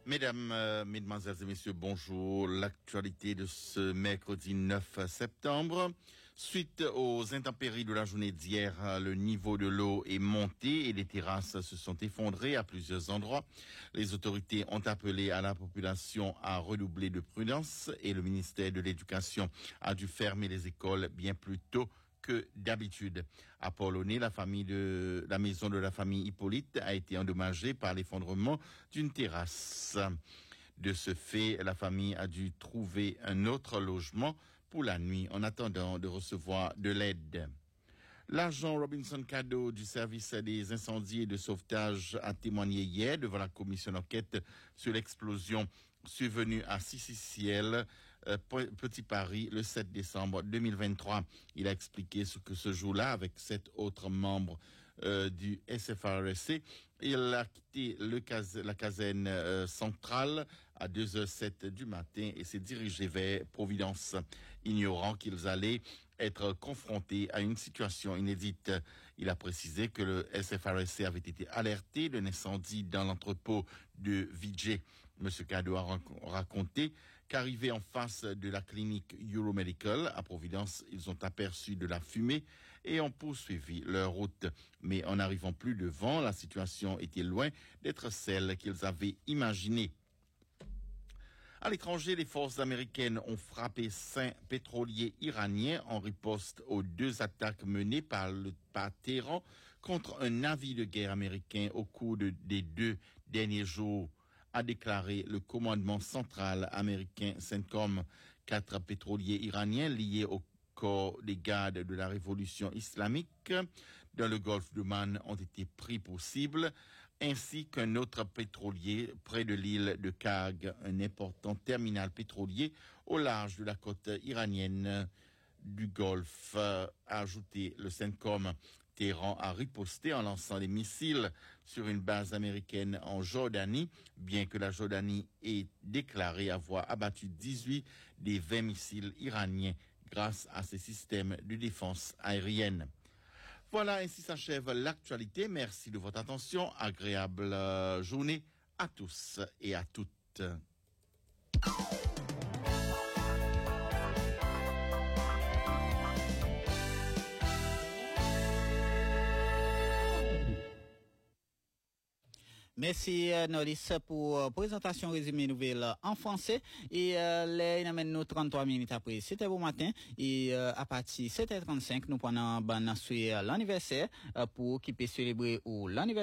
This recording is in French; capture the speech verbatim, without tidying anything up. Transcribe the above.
Mesdames, euh, Mesdemoiselles et Messieurs, bonjour. L'actualité de ce mercredi neuf septembre. Suite aux intempéries de la journée d'hier, le niveau de l'eau est monté et les terrasses se sont effondrées à plusieurs endroits. Les autorités ont appelé à la population à redoubler de prudence et le ministère de l'Éducation a dû fermer les écoles bien plus tôt que d'habitude. À Polonais, la famille de la maison de la famille Hippolyte a été endommagée par l'effondrement d'une terrasse. De ce fait, la famille a dû trouver un autre logement pour la nuit en attendant de recevoir de l'aide. L'agent Robinson Cadeau du service des incendies et de sauvetage a témoigné hier devant la commission d'enquête sur l'explosion survenue à Siciciel, euh, Petit Paris, le sept décembre deux mille vingt-trois. Il a expliqué ce que ce jour-là, avec sept autres membres euh, du S F R S C, il a quitté le cas- la caserne euh, centrale à deux heures zéro sept du matin et s'est dirigé vers Providence, ignorant qu'ils allaient être confrontés à une situation inédite. Il a précisé que le S F R S C avait été alerté d'un incendie dans l'entrepôt de Vijay. Monsieur Cadeau a raconté qu'arrivés en face de la clinique Euromedical à Providence, ils ont aperçu de la fumée et ont poursuivi leur route. Mais en n'arrivant plus devant, la situation était loin d'être celle qu'ils avaient imaginée. À l'étranger, les forces américaines ont frappé cinq pétroliers iraniens en riposte aux deux attaques menées par le par Téhéran contre un navire de guerre américain au cours de, des deux derniers jours, a déclaré le commandement central américain CENTCOM. Quatre pétroliers iraniens liés au corps des gardes de la révolution islamique dans le golfe d'Oman ont été pris pour cible, ainsi qu'un autre pétrolier près de l'île de Karg, un important terminal pétrolier au large de la côte iranienne du Golfe, a ajouté le CENTCOM. Téhéran a riposté en lançant des missiles sur une base américaine en Jordanie, bien que la Jordanie ait déclaré avoir abattu dix-huit des vingt missiles iraniens grâce à ses systèmes de défense aérienne. Voilà, ainsi s'achève l'actualité. Merci de votre attention. Agréable euh, journée à tous et à toutes. Merci euh, Norris pour euh, présentation résumé nouvelle en français et euh, les amène nous trente-trois minutes après sept heures au matin et euh, à partir de sept heures trente-cinq nous prenons ban sur l'anniversaire euh, pour qui peut célébrer ou l'anniversaire